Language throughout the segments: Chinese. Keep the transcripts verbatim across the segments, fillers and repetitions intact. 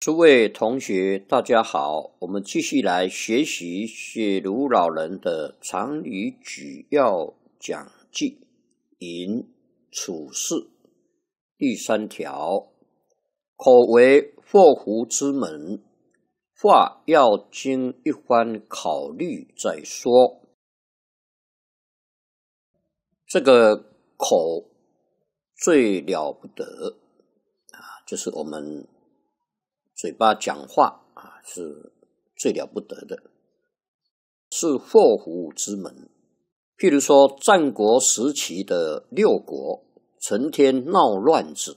诸位同学，大家好，我们继续来学习雪庐老人的常语举要讲记引处事第三条，口为祸福之门，话要经一番考虑再说。这个口最了不得啊，就是我们嘴巴讲话啊，是最了不得的，是祸福之门。譬如说战国时期的六国成天闹乱子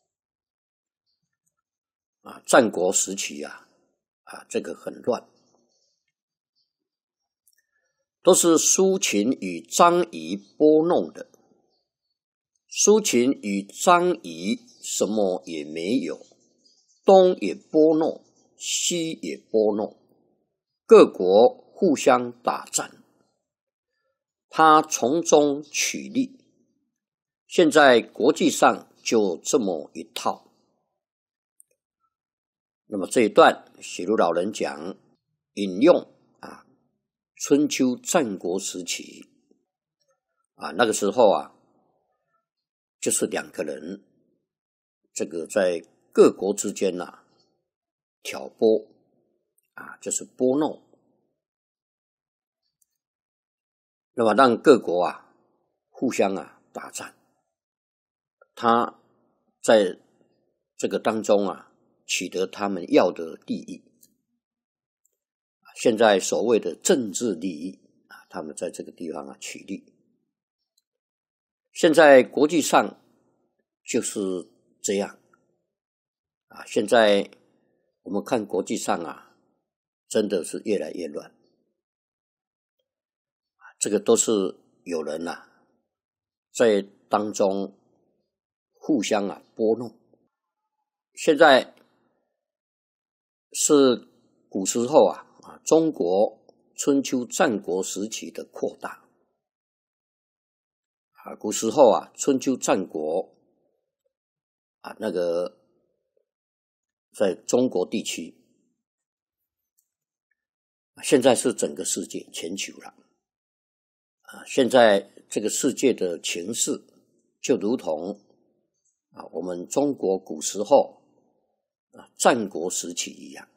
啊，战国时期啊啊，这个很乱，都是苏秦与张仪拨弄的。苏秦与张仪什么也没有，东也拨弄，西也拨弄，各国互相打战，他从中取利。现在国际上就这么一套。那么这一段雪庐老人讲，引用啊春秋战国时期啊，那个时候啊，就是两个人，这个在各国之间啊挑拨啊，就是拨弄，那么让各国啊互相啊打战，他在这个当中啊取得他们要的利益。现在所谓的政治利益啊，他们在这个地方啊取利。现在国际上就是这样啊，现在我们看国际上啊，真的是越来越乱。这个都是有人啊在当中互相啊拨弄。现在是古时候啊啊中国春秋战国时期的扩大啊，古时候啊春秋战国啊那个在中国地区，现在是整个世界全球了啊，现在这个世界的情势就如同啊我们中国古时候啊战国时期一样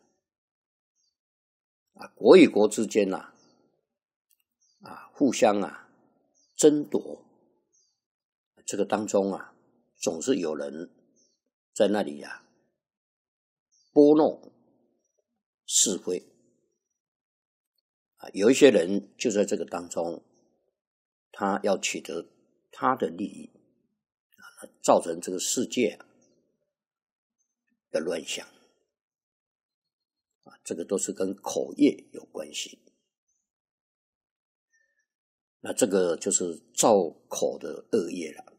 啊，国与国之间啊啊互相啊争夺，这个当中啊总是有人在那里啊拨弄是非啊，有一些人就在这个当中，他要取得他的利益啊，造成这个世界的乱象啊，这个都是跟口业有关系。那这个就是造口的恶业了。